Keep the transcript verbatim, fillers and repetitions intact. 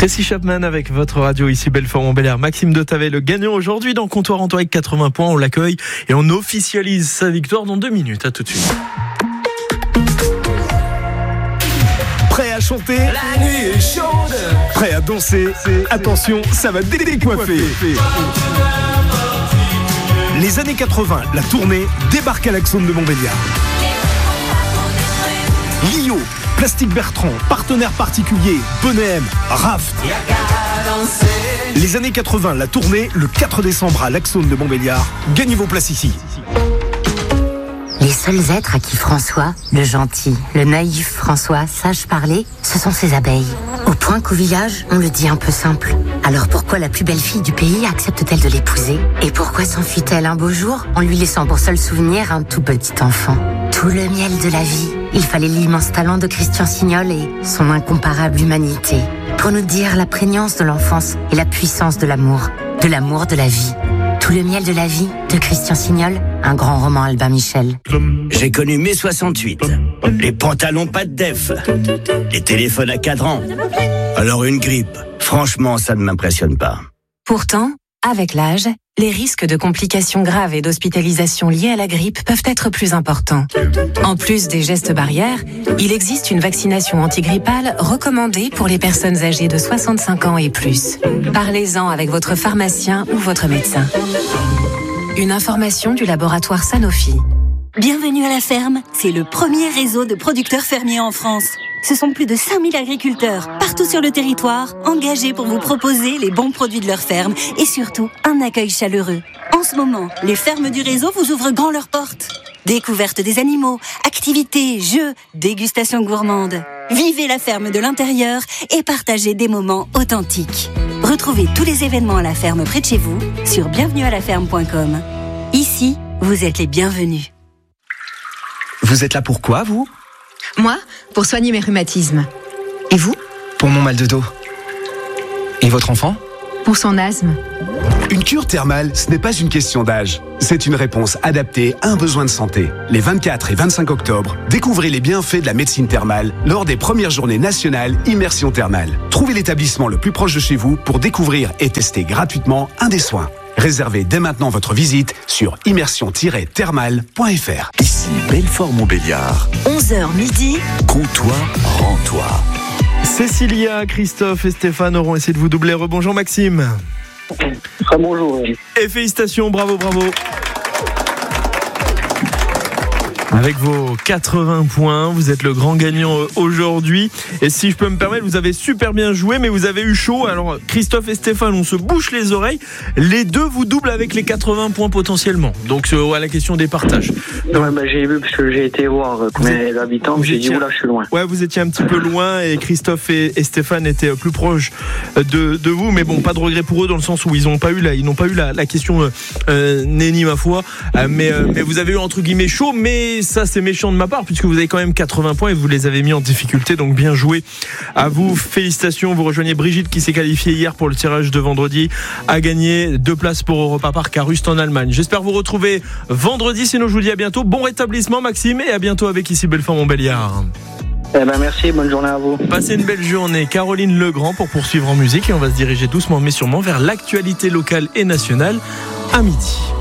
Tracy Chapman avec votre radio ici Belfort-Montbéliard. Maxime de Tavet, le gagnant aujourd'hui dans Comptoir en Toi avec quatre-vingts points. On l'accueille et on officialise sa victoire dans deux minutes. À tout de suite. Prêt à chanter? La nuit est chaude. Prêt à danser? Attention, ça va décoiffer. Les années quatre-vingts, la tournée débarque à l'Axone de Montbéliard. Lio, Plastique Bertrand, partenaire particulier, Bonnet, Raft. Les années quatre-vingts, la tournée, le quatre décembre à l'Axone de Montbéliard. Gagnez vos places ici. Les seuls êtres à qui François, le gentil, le naïf François, sache parler, ce sont ses abeilles. Au point qu'au village, on le dit un peu simple. Alors pourquoi la plus belle fille du pays accepte-t-elle de l'épouser? Et pourquoi s'enfuit-elle un beau jour en lui laissant pour seul souvenir un tout petit enfant? Tout le miel de la vie, il fallait l'immense talent de Christian Signol et son incomparable humanité pour nous dire la prégnance de l'enfance et la puissance de l'amour, de l'amour de la vie. Tout le miel de la vie de Christian Signol, un grand roman Albin Michel. J'ai connu mai soixante-huit, les pantalons pas de def, les téléphones à cadran. Alors une grippe, franchement ça ne m'impressionne pas. Pourtant, avec l'âge, les risques de complications graves et d'hospitalisation liées à la grippe peuvent être plus importants. En plus des gestes barrières, il existe une vaccination antigrippale recommandée pour les personnes âgées de soixante-cinq ans et plus. Parlez-en avec votre pharmacien ou votre médecin. Une information du laboratoire Sanofi. Bienvenue à la ferme, c'est le premier réseau de producteurs fermiers en France. Ce sont plus de cinq mille agriculteurs, partout sur le territoire, engagés pour vous proposer les bons produits de leur ferme et surtout un accueil chaleureux. En ce moment, les fermes du réseau vous ouvrent grand leurs portes. Découverte des animaux, activités, jeux, dégustations gourmandes. Vivez la ferme de l'intérieur et partagez des moments authentiques. Retrouvez tous les événements à la ferme près de chez vous sur bienvenue à la ferme point com. Ici, vous êtes les bienvenus. Vous êtes là pour quoi, vous ? Moi, pour soigner mes rhumatismes. Et vous ? Pour mon mal de dos. Et votre enfant ? Pour son asthme. Une cure thermale, ce n'est pas une question d'âge. C'est une réponse adaptée à un besoin de santé. Les vingt-quatre et vingt-cinq octobre, découvrez les bienfaits de la médecine thermale lors des premières journées nationales Immersion Thermale. Trouvez l'établissement le plus proche de chez vous pour découvrir et tester gratuitement un des soins. Réservez dès maintenant votre visite sur immersion tiret thermale point f r. Ici Belfort-Montbéliard. onze heures midi. Comptoir rends-toi. Cécilia, Christophe et Stéphane auront essayé de vous doubler. Rebonjour Maxime. Très bonjour. Et félicitations, bravo, bravo. Avec vos quatre-vingts points, vous êtes le grand gagnant aujourd'hui. Et si je peux me permettre, vous avez super bien joué, mais vous avez eu chaud. Alors Christophe et Stéphane, on se bouche les oreilles. Les deux vous doublent avec les quatre-vingts points potentiellement. Donc c'est à la question des partages. Ouais, bah, j'ai vu parce que j'ai été voir combien d'habitants. J'ai dit oula, je suis loin. Ouais, vous étiez un petit peu loin et Christophe et, et Stéphane étaient plus proches de, de vous. Mais bon, pas de regret pour eux dans le sens où ils n'ont pas eu la, ils n'ont pas eu la, la question euh, nenni ma foi. Euh, mais, euh, mais vous avez eu entre guillemets chaud, mais ça c'est méchant de ma part puisque vous avez quand même quatre-vingts points et vous les avez mis en difficulté, donc bien joué à vous, félicitations. Vous rejoignez Brigitte qui s'est qualifiée hier pour le tirage de vendredi, a gagné deux places pour Europa Park à Rust en Allemagne. J'espère vous retrouver vendredi, sinon je vous dis à bientôt. Bon rétablissement Maxime et à bientôt avec ici Belfort-Montbéliard. Eh ben merci, bonne journée à vous. Passez une belle journée. Caroline Legrand pour poursuivre en musique et on va se diriger doucement mais sûrement vers l'actualité locale et nationale à midi.